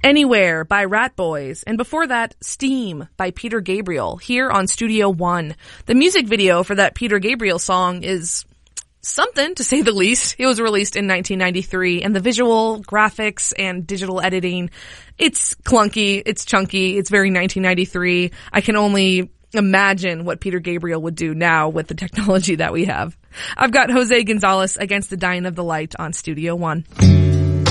Anywhere by Rat Boys, and before that, Steam by Peter Gabriel, here on Studio One. The music video for that Peter Gabriel song is something, to say the least. It was released in 1993, and the visual, graphics, and digital editing, it's clunky, it's chunky, it's very 1993. I can only imagine what Peter Gabriel would do now with the technology that we have. I've got Jose Gonzalez Against the Dying of the Light on Studio One.